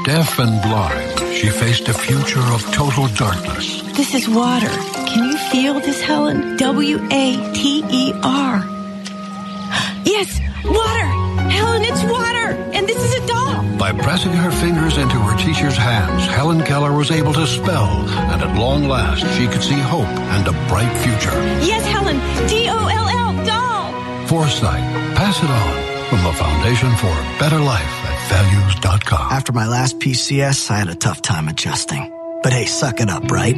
Deaf and blind, she faced a future of total darkness. This is water. Can you feel this, Helen? W-A-T-E-R. Yes, water! Helen, it's water! And this is a doll! By pressing her fingers into her teacher's hands, Helen Keller was able to spell, and at long last, she could see hope and a bright future. Yes, Helen! D-O-L-L, doll! Foresight. Pass it on from the Foundation for a Better Life at values.com. After my last PCS, I had a tough time adjusting. But hey, suck it up, right?